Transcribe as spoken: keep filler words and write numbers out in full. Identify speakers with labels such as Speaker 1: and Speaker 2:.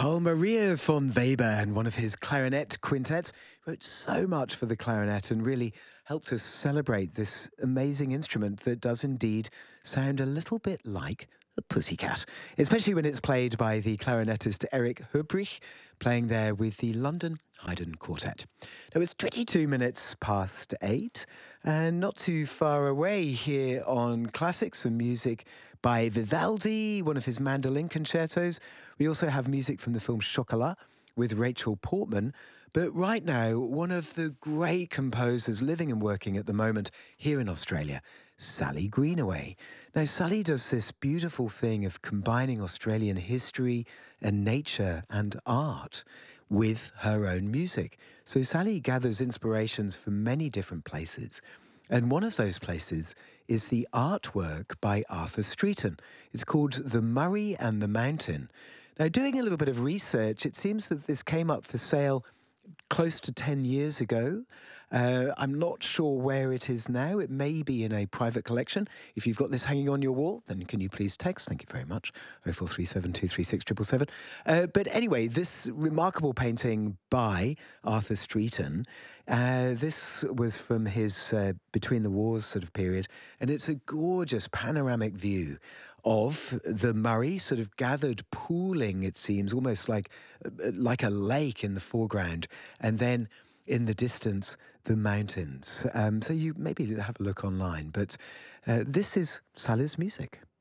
Speaker 1: Carl Maria von Weber and one of his clarinet quintets wrote so much for the clarinet and really helped us celebrate this amazing instrument that does indeed sound a little bit like a pussycat, especially when it's played by the clarinetist Eric Höbrich, playing there with the London Haydn Quartet. Now it's twenty-two minutes past eight, and not too far away here on Classics, some music by Vivaldi, one of his mandolin concertos. We also have music from the film Chocolat with Rachel Portman. But right now, one of the great composers living and working at the moment here in Australia, Sally Greenaway. Now, Sally does this beautiful thing of combining Australian history and nature and art with her own music. So Sally gathers inspirations from many different places. And one of those places is the artwork by Arthur Streeton. It's called The Murray and the Mountain. Now, doing a little bit of research, it seems that this came up for sale close to ten years ago. Uh, I'm not sure where it is now. It may be in a private collection. If you've got this hanging on your wall, then can you please text? Thank you very much. oh four three seven, two three six, seven seven seven. Uh, but anyway, this remarkable painting by Arthur Streeton, uh, this was from his uh, Between the Wars sort of period, and it's a gorgeous panoramic view of the Murray, sort of gathered, pooling, it seems, almost like, like a lake in the foreground, and then in the distance, the mountains. Um, so you maybe have a look online, but uh, this is Sally's music.